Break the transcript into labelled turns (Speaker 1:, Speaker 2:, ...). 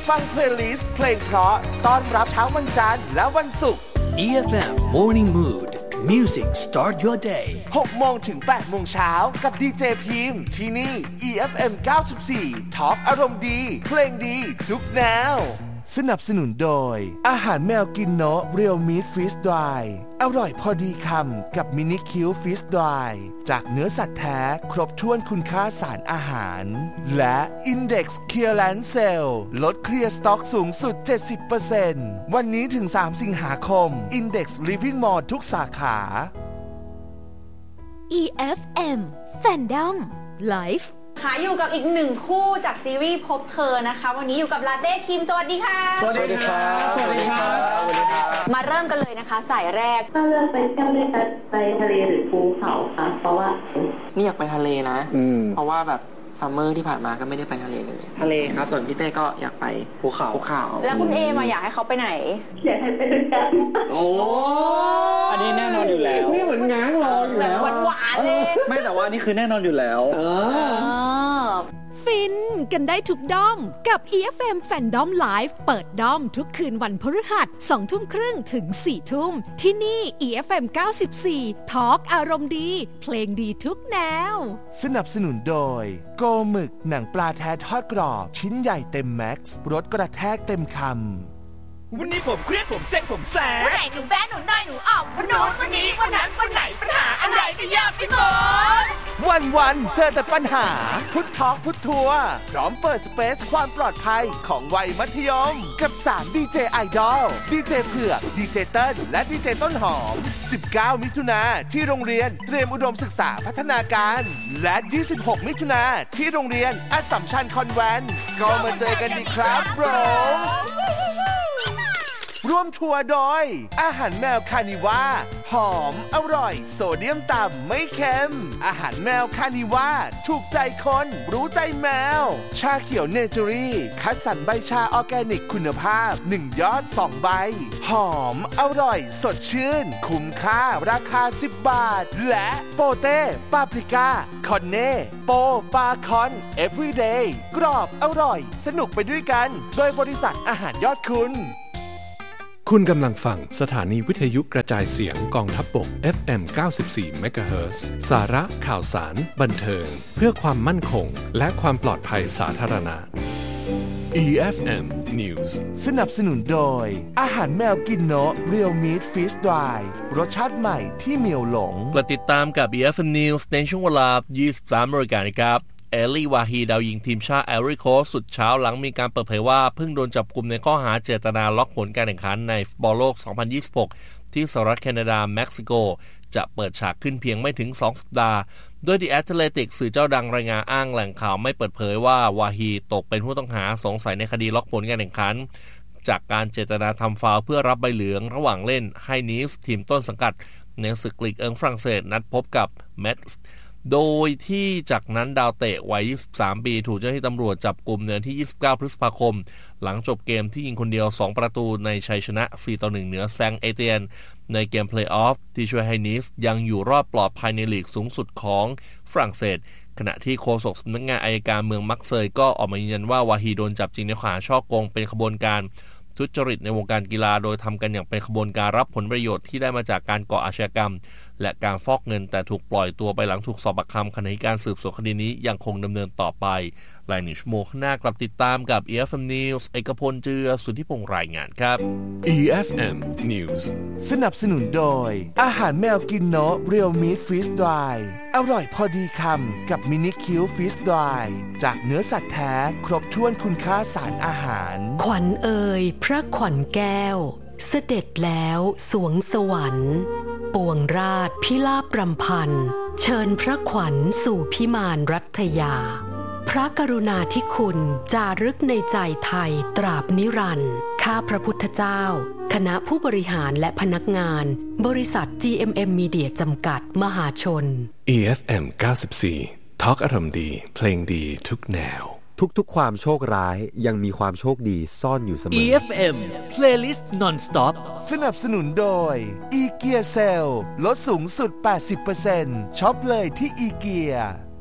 Speaker 1: ฟังเพลย์ลิสต์เพลงเพราะต้อนรับเช้าวันจันทร์และวันศุกร์
Speaker 2: EFM Morning Mood Music Start Your Day
Speaker 1: 6 โมงถึง 8 โมงเช้ากับดีเจพิมพ์ที่นี่ EFM 94 Talk อารมณ์ดีเพลงดีทุกแนวสนับสนุนโดยอาหารแมวกินโนะเรียวมีทฟิชดรายอร่อยพอดีคำกับมินิคิวฟิชดรายจากเนื้อสัตว์แท้ครบถ้วนคุณค่าสารอาหารและ Index Clearance Sale ลดเคลียร์สต็อกสูงสุด 70% วันนี้ถึง 3 สิงหาคม Index Living Mall ทุกสาขา
Speaker 3: EFM Fandom Life
Speaker 4: อยู่กับอีกหนึ่งคู่จากซีรีส์พบเธอนะคะวันนี้อยู่กับลาเต้คิมสวัสดีค่ะ
Speaker 1: สวัสดีครับสวัสดีครับ
Speaker 4: มาเริ่มกันเลยนะคะสายแรก
Speaker 5: ถ้าเลือกไปเที่ยวด้วยกันไปทะเลหรือภูเขาคะเพราะว่า
Speaker 6: นี่อยากไปทะเลนะเพราะว่าแบบซัมเมอร์ที่ผ่านมาก็ไม่ได้ไปทะเลเลยทะเลครับส่วนพี่เต้ก็อยากไปภูเขา
Speaker 4: แล้วคุณเอมาอยากให้เขาไปไหน
Speaker 5: อยากให้ไปด้วยกัน
Speaker 6: โอ้
Speaker 7: อันนี้แน่นอนอยู่แล้ว
Speaker 6: นี่เหมือนง้างรออยู่แล้ว
Speaker 4: หวานๆเลย
Speaker 7: ไม่แต่ว่านี่คือแน่นอนอยู่แล้ว
Speaker 3: ฟินกันได้ทุกด้อมกับ EFM Fandom Live เปิดด้อมทุกคืนวันพฤหัส 20:30 ถึง 4:00 นที่นี่ EFM 94 Talk อารมณ์ดีเพลงดีทุกแนว
Speaker 1: สนับสนุนโดยโกหมึกหนังปลาแท้ทอดกรอบชิ้นใหญ่เต็มแม็กซ์รสกระแทกเต็มคำ
Speaker 8: วันนี้ผมเครียดผมเซ็งผมแสบ
Speaker 9: วันไหนหนูแบ้หนูน้อยหนูออกวันโน้นวันนี้วันนั้นวันไหนปัญหาอะไรก็แยกไปหมด
Speaker 1: วันเจอแต่ปัญหาพุททอกพุททัวร์พร้อมเปิดสเปซความปลอดภัยของวัยมัธยมกับ3ดีเจไอดอลดีเจเผือกดีเจเติ้ลและดีเจต้นหอม19มิถุนายนที่โรงเรียนเตรียมอุดมศึกษาพัฒนาการและ26มิถุนายนที่โรงเรียนอัสสัมชัญคอนแวนต์ก็มาเจอกันดีครับผมร่วมทัวร์โดยอาหารแมวคานิว่าหอมอร่อยโซเดียมต่ำไม่เค็มอาหารแมวคานิว่าถูกใจคนรู้ใจแมวชาเขียวเนเจอรี่คัดสรรใบชาออร์แกนิกคุณภาพ1ยอด2ใบหอมอร่อยสดชื่นคุ้มค่าราคา10 บาทและโปเต้ปาปริก้าคอนเน่โปปาคอน everyday กรอบอร่อยสนุกไปด้วยกันโดยบริษัทอาหารยอดคุณ
Speaker 10: คุณกำลังฟังสถานีวิทยุกระจายเสียงกองทัพบก FM 94 MHz สาระข่าวสารบันเทิงเพื่อความมั่นคงและความปลอดภัยสาธารณะ EFM News
Speaker 1: สนับสนุนโดยอาหารแมวกินโนะเรียวมีทฟิชดรายรสชาติใหม่ที่เหมียวหลง
Speaker 11: ประติดตามกับ EFM News ในช่วงเวลา 23 นาฬิกานะครับเอลลี่วาฮีดาวยิงทีมชาติไอวอรี่โคสต์สุดเช้าหลังมีการเปิดเผยว่าเพิ่งโดนจับกุมในข้อหาเจตนาล็อกผลการแข่งขันในฟุตบอลโลก 2026 ที่สหรัฐแคนาดาเม็กซิโกจะเปิดฉากขึ้นเพียงไม่ถึง 2 สัปดาห์โดย The Athletic สื่อเจ้าดังรายงานอ้างแหล่งข่าวไม่เปิดเผยว่าวาฮีตกเป็นผู้ต้องหาสงสัยในคดีล็อกผลการแข่งขันจากการเจตนาทำฟาวล์เพื่อรับใบเหลืองระหว่างเล่นให้นีสทีมต้นสังกัดในศึกลีกฝรั่งเศสนัดพบกับเมทส์โดยที่จากนั้นดาวเตะวัย 23 ปีถูกเจ้าหน้าที่ตำรวจจับกุมในวันที่ 29 พฤษภาคมหลังจบเกมที่ยิงคนเดียว 2 ประตูในชัยชนะ 4-1 เหนือแซงเอเตียนในเกมเพลย์ออฟที่ช่วยให้นีสยังอยู่รอดปลอดภัยในลีกสูงสุดของฝรั่งเศสขณะที่โฆษกสำนักงานอัยการเมืองมักเซยก็ออกมายืนยันว่าวาฮีโดนจับจริงในข้อหาฉ้อโกงเป็นขบวนการทุจริตในวงการกีฬาโดยทำกันอย่างเป็นขบวนการรับผลประโยชน์ที่ได้มาจากการก่ออาชญากรรมและการฟอกเงินแต่ถูกปล่อยตัวไปหลังถูกสอบปากคำขณะที่การสืบสวนคดีนี้ยังคงดำเนินต่อไปหลาย1 ชั่วโมงข้างหน้ากลับติดตามกับ EFM News เอกพลเจือสุทธิพงษ์รายงานครับ
Speaker 10: EFM News
Speaker 1: สนับสนุนโดยอาหารแมวกินโนะเรียวมีทฟิชดรายอร่อยพอดีคำกับมินิคิวฟิชดรายจากเนื้อสัตว์แท้ครบถ้วนคุณค่าสารอาหาร
Speaker 3: ขวัญเอ่ยพระขวัญแก้วเสด็จแล้วสวงสวรรค์ปวงราชพิลาภรำพันเชิญพระขวัญสู่พิมานรัตยาพระกรุณาธิคุณจารึกในใจไทยตราบนิรันดร์ข้าพระพุทธเจ้าคณะผู้บริหารและพนักงานบริษัท GMM Media จำกัดมหาชน
Speaker 10: EFM 94 Talk อารมณ์ดีเพลงดีทุกแนว
Speaker 12: ทุกๆความโชคร้ายยังมีความโชคดีซ่อนอยู่เสมอ
Speaker 2: EFM Playlist Non-Stop
Speaker 1: สนับสนุนโดย IKEA Sale ลดสูงสุด 80% ช็อปเลยที่ IKEA